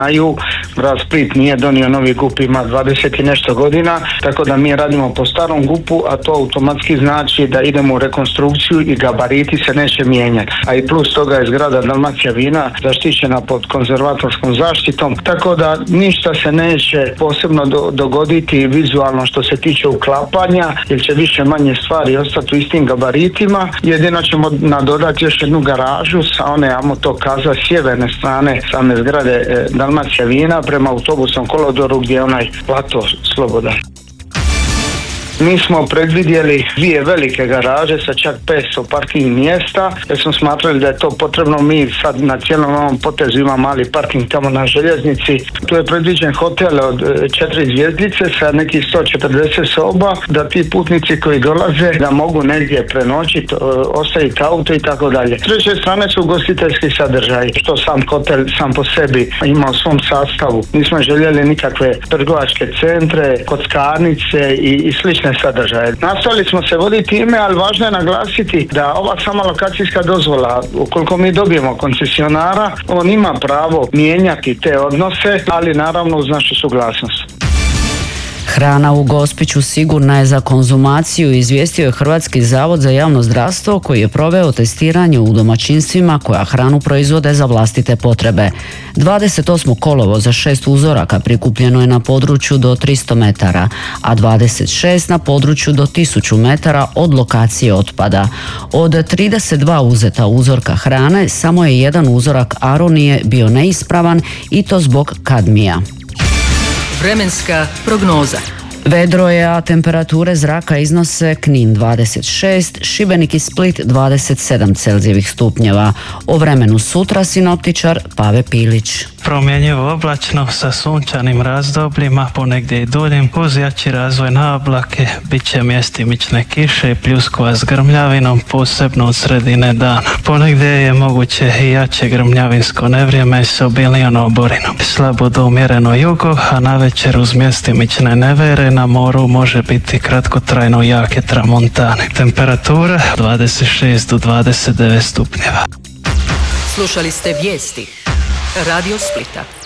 Grad Split nije donio novi GUP, ima 20 i nešto godina, tako da mi radimo po starom GUP-u, a to automatski znači da idemo u rekonstrukciju i gabariti se neće mijenjati. A i plus toga je zgrada Dalmacija vina zaštićena pod konzervatorskom zaštitom, tako da ništa se neće posebno dogoditi vizualno što se tiče uklapanja, jer će više manje stvari ostati u istim gabaritima. Jedino ćemo nadodati još jednu garažu sa one, ajmo to kaza, sjeverne strane same zgrade Dalmacija vina prema autobusnom kolodoru gdje je onaj plato slobodan. Mi smo predvidjeli 2 velike garaže sa čak 500 parking mjesta, jer smo smatrali da je to potrebno. Mi sad na cijelom ovom potezu ima mali parking tamo na željeznici. Tu je predviđen hotel od 4 zvjezdice sa nekih 140 soba, da ti putnici koji dolaze da mogu negdje prenoćiti, ostaviti auto i tako dalje. S treće strane su ugostiteljski sadržaji, što sam hotel sam po sebi ima u svom sastavu. Nismo željeli nikakve trgovačke centre, kockarnice i slične sadržaje. Nastavili smo se voditi time, ali važno je naglasiti da ova sama lokacijska dozvola, ukoliko mi dobijemo koncesionara, on ima pravo mijenjati te odnose, ali naravno uz našu suglasnost. Hrana u Gospiću sigurna je za konzumaciju, izvijestio je Hrvatski zavod za javno zdravstvo koji je proveo testiranje u domaćinstvima koja hranu proizvode za vlastite potrebe. 28. kolovoza 6 uzoraka prikupljeno je na području do 300 metara, a 26 na području do 1000 metara od lokacije otpada. Od 32 uzeta uzorka hrane, samo je jedan uzorak aronije bio neispravan i to zbog kadmija. Vremenska prognoza. Vedro je, a temperature zraka iznose Knin 26, Šibenik i Split 27 Celzijevih stupnjeva. O vremenu sutra sinoptičar Pave Pilić. Promjenjivo oblačno sa sunčanim razdobljima, ponegdje i duljim, uz jači razvoj na oblake, bit će mjestimične kiše i pljuskova s grmljavinom, posebno od sredine dana. Ponegdje je moguće i jače grmljavinsko nevrijeme s obilnijom oborinom. Slabo do umjereno jugo, a navečer uz mjestimične nevere na moru može biti kratkotrajno jake tramontane. Temperatura 26 do 29 stupnjeva. Slušali ste vijesti Radio Splita.